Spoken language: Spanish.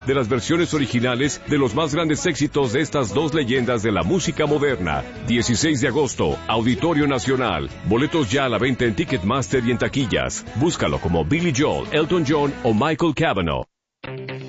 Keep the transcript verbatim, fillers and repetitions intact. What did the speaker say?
de las versiones originales de los más grandes éxitos de estas dos leyendas de la música moderna. dieciséis de agosto, Auditorio Nacional. Boletos ya a la venta en Ticketmaster y en taquillas. Búscalo como Billy Joel, Elton John o Michael Cavanaugh.